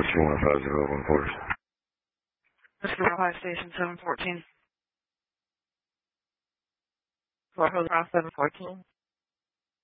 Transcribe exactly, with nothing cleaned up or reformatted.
Whiskey one five zero one quarters. Whiskey Ohio Station seven fourteen. Fort Hood Cross seven fourteen.